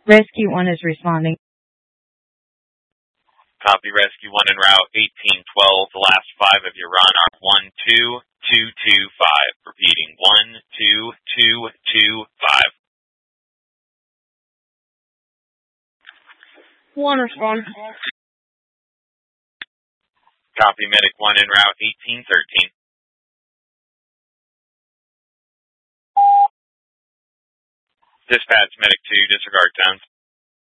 Rescue 1 is responding. Copy, Rescue 1 en route 1812. The last 5 of your run are 12225. Repeating 12225. 1 respond. Copy, Medic 1 en route 1813. Dispatch, Medic 2, disregard tones.